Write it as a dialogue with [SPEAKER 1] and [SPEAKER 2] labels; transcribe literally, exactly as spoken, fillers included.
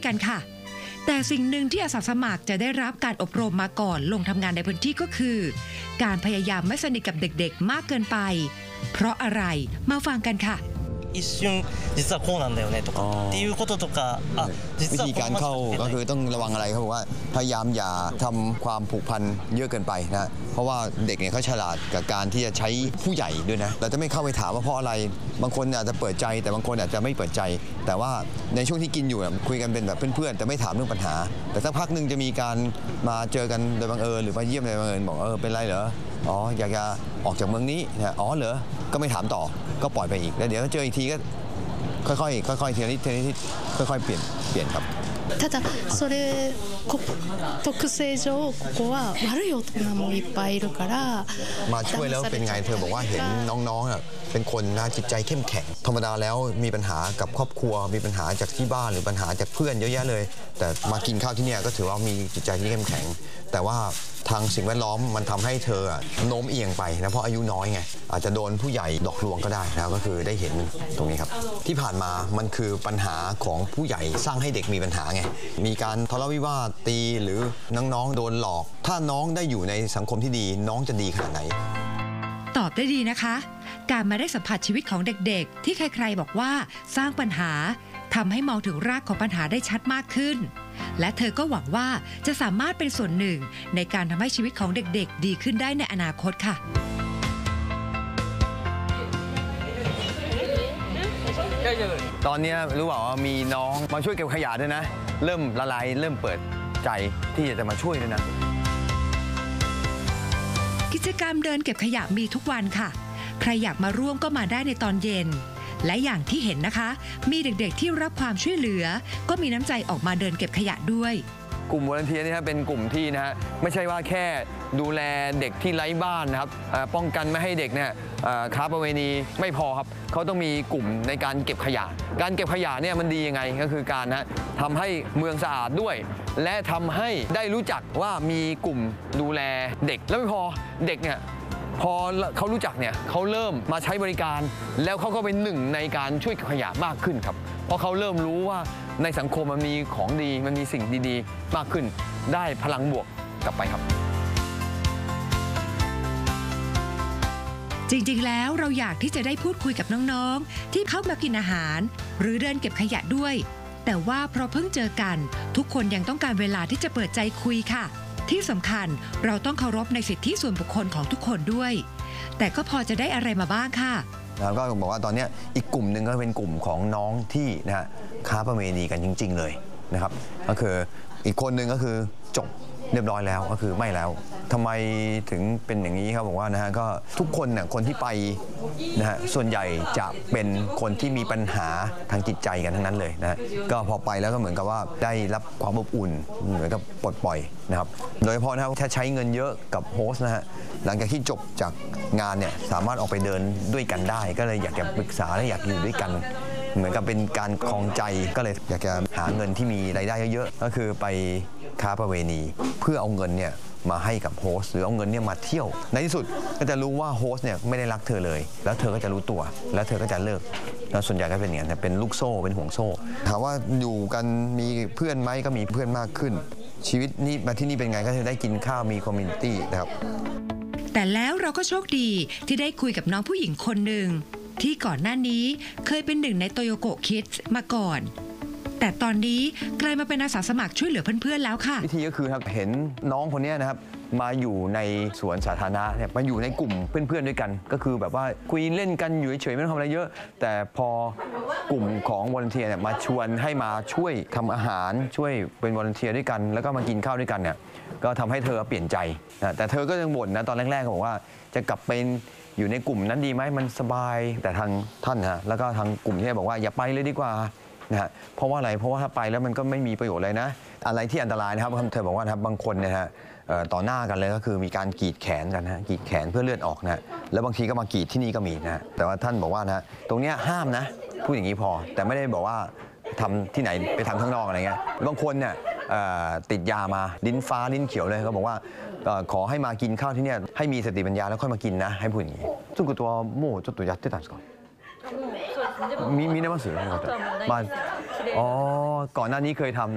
[SPEAKER 1] กันค่ะแต่สิ่งหนึ่งที่อาสาสมัครจะได้รับการอบรมมาก่อนลงทำงานในพื้นที่ก็คือการพยายามไม่สนิทกับเด็กๆมากเกินไปเพราะอะไรมาฟังกันค่ะ
[SPEAKER 2] 一瞬実はこうなんだよねとかっていうこととかあ実は
[SPEAKER 3] วิธีการเข้าก็คือต้องระวังอะไรเขาบอกว่าพยายามอย่าทำความผูกพันเยอะเกินไปนะเพราะว่าเด็กเนี่ยเขาฉลาดกับการที่จะใช้ผู้ใหญ่ด้วยนะเราจะไม่เข้าไปถามว่าเพราะอะไรบางคนอาจจะเปิดใจแต่บางคนอาจจะไม่เปิดใจแต่ว่าในช่วงที่กินอยู่คุยกันเป็นแบบเพื่อนๆแต่ไม่ถามเรื่องปัญหาแต่สักพักหนึ่งจะมีการมาเจอกันโดยบังเอิญหรือมาเยี่ยมโดยบังเอิญบอกเออเป็นไรเหรออ๋ออยากจะออกจากเมืองนี้นะอ๋อเหรอก็ไม่ถามต่อก็ปล่อยไปอีกแล้วเดี๋ยวเจออีกทีก็ค่อยๆค่อยๆทีละนิดทีละนิดค่อยๆเปลี่ยนเปลี่ยนครับ
[SPEAKER 4] ただそれ特性上ここは悪い大人もいっぱいいるから
[SPEAKER 3] มาช่วยแล้วเป็นไงเธอบอกว่าเห็นน้องๆอ่ะเป็นคนนะจิตใจเข้มแข็งธรรมดาแล้วมีปัญหากับครอบครัวมีปัญหาจากที่บ้านหรือปัญหาจากเพื่อนเยอะแยะเลยแต่มากินข้าวที่นี่ก็ถือว่ามีจิตใจที่เข้มแข็งแต่ว่าทางสิ่งแวดล้อมมันทำให้เธอโน้มเอียงไปนะเพราะอายุน้อยไงอาจจะโดนผู้ใหญ่ดอกลวงก็ได้นะก็คือได้เห็นตรงนี้ครับที่ผ่านมามันคือปัญหาของผู้ใหญ่สร้างให้เด็กมีปัญหาไงมีการทะเลาะวิวาทตีหรือน้องๆโดนหลอกถ้าน้องได้อยู่ในสังคมที่ดีน้องจะดีขนาดไหน
[SPEAKER 1] ตอบได้ดีนะคะการมาได้สัมผัสชีวิตของเด็กๆที่ใครๆบอกว่าสร้างปัญหาทำให้มองถึงรากของปัญหาได้ชัดมากขึ้นและเธอก็หวังว่าจะสามารถเป็นส่วนหนึ่งในการทำให้ชีวิตของเด็กๆดีขึ้นได้ในอนาคตค่ะ
[SPEAKER 3] ตอนนี้รู้เปล่าว่ามีน้องมาช่วยเก็บขยะด้วยนะเริ่มละลายเริ่มเปิดใจที่จะมาช่วยด้วยนะ
[SPEAKER 1] กิจกรรมเดินเก็บขยะมีทุกวันค่ะใครอยากมาร่วมก็มาได้ในตอนเย็นและอย่างที่เห็นนะคะมีเด็กๆที่รับความช่วยเหลือก็มีน้ำใจออกมาเดินเก็บขยะด้วย
[SPEAKER 3] กลุ่มวอลันเทียร์นี่ครับเป็นกลุ่มที่นะฮะไม่ใช่ว่าแค่ดูแลเด็กที่ไร้บ้านนะครับป้องกันไม่ให้เด็กเนี่ยค้าประเวณีไม่พอครับเขาต้องมีกลุ่มในการเก็บขยะการเก็บขยะเนี่ยมันดียังไงก็คือการนะทำให้เมืองสะอาดด้วยและทำให้ได้รู้จักว่ามีกลุ่มดูแลเด็กแล้วไม่พอเด็กเนี่ยพอเขารู้จักเนี่ยเขาเริ่มมาใช้บริการแล้วเขาก็เป็นหนึ่งในการช่วยเก็บขยะมากขึ้นครับเพราะเขาเริ่มรู้ว่าในสังคมมันมีของดีมันมีสิ่งดีๆมากขึ้นได้พลังบวกกลับไปครับ
[SPEAKER 1] จริงๆแล้วเราอยากที่จะได้พูดคุยกับน้องๆที่เข้ามากินอาหารหรือเดินเก็บขยะด้วยแต่ว่าเพราะเพิ่งเจอกันทุกคนยังต้องการเวลาที่จะเปิดใจคุยค่ะที่สำคัญเราต้องเคารพในสิทธิส่วนบุคคลของทุกคนด้วยแต่ก็พอจะได้อะไรมาบ้างค่ะ
[SPEAKER 3] แล้วก็บอกว่าตอนนี้อีกกลุ่มหนึ่งก็เป็นกลุ่มของน้องที่นะฮะค้าประเวณีกันจริงๆเลยนะครับก็คืออีกคนหนึ่งก็คือจบเรียบร้อยแล้วก็คือไม่แล้วทำไมถึงเป็นอย่างนี้ครับบอกว่านะฮะก็ทุกคนเนี่ยคนที่ไปนะฮะส่วนใหญ่จะเป็นคนที่มีปัญหาทางจิตใจกันทั้งนั้นเลยนะก็พอไปแล้วก็เหมือนกับว่าได้รับความอบอุ่นเหมือนกับปลดปล่อยนะครับโดยเฉพาะนะครับถ้าใช้เงินเยอะกับโฮสต์นะฮะหลังจากที่จบจากงานเนี่ยสามารถออกไปเดินด้วยกันได้ก็เลยอยากจะปรึกษาและอยากอยู่ด้วยกันเหมือนกับเป็นการคลองใจก็เลยอยากจะหาเงินที่มีรายได้เยอะๆก็คือไปค้าประเวณีเพื่อเอาเงินเนี่ยมาให้กับโฮสต์หรือเอาเงินเนี่ยมาเที่ยวในที่สุดก็จะรู้ว่าโฮสต์เนี่ยไม่ได้รักเธอเลยแล้วเธอก็จะรู้ตัวแล้วเธอก็จะเลิกแล้วส่วนใหญ่ก็เป็นอย่างนั้นเป็นลูกโซ่เป็นห่วงโซ่ถามว่าอยู่กันมีเพื่อนไหมก็มีเพื่อนมากขึ้นชีวิตนี้มาที่นี่เป็นไงก็จะได้กินข้าวมีคอมมูนิตี้นะครับ
[SPEAKER 1] แต่แล้วเราก็โชคดีที่ได้คุยกับน้องผู้หญิงคนหนึ่งที่ก่อนหน้านี้เคยเป็นหนึ่งในโตโยโกะคิดส์มาก่อนแต่ตอนนี้กลายมาเป็นอาสาสมัครช่วยเหลือเพื่อนๆแล้วค่ะ
[SPEAKER 3] วิธีก็คือครับเห็นน้องคนนี้นะครับมาอยู่ในสวนสาธารณะเนี่ยมาอยู่ในกลุ่มเพื่อนๆด้วยกันก็คือแบบว่าคุยเล่นกันอยู่เฉยๆไม่ต้องทำอะไรเยอะแต่พอกลุ่มของวอลันเทียร์เนี่ยมาชวนให้มาช่วยทำอาหารช่วยเป็นวอลันเทียร์ด้วยกันแล้วก็มากินข้าวด้วยกันเนี่ยก็ทำให้เธอเปลี่ยนใจนะแต่เธอก็ยังบ่นนะตอนแรกๆก็บอกว่าจะกลับเป็นอยู่ในกลุ่มนั้นดีไหมมันสบายแต่ทางท่านฮะแล้วก็ทางกลุ่มที่บอกว่าอย่าไปเลยดีกว่านะฮะเพราะว่าอะไรเพราะว่าถ้าไปแล้วมันก็ไม่มีประโยชน์เลยนะอะไรที่อันตรายนะครับเธอบอกว่านะครับบางคนเนี่ยฮะต่อหน้ากันเลยก็คือมีการกรีดแขนกันนะกรีดแขนเพื่อเลือดออกนะแล้วบางทีก็มากรีดที่นี่ก็มีนะแต่ว่าท่านบอกว่านะตรงนี้ห้ามนะพูดอย่างนี้พอแต่ไม่ได้บอกว่าทำที่ไหนไปทำข้างนอกอะไรเงี้ยบางคนเนี่ยติดยามาลิ้นฟ้าลิ้นเขียวเลยเขาบอกว่าขอให้มากินข้าวที่นี่ให้มีสติปัญญาแล้วค่อยมากินนะให้พูดอย่างนี้ซึ่งกูตัวโม่ちょっとやってたんですかมีมีได้มาสื่อไหมครับมาอ๋อก่อนหน้านี้เคยทำ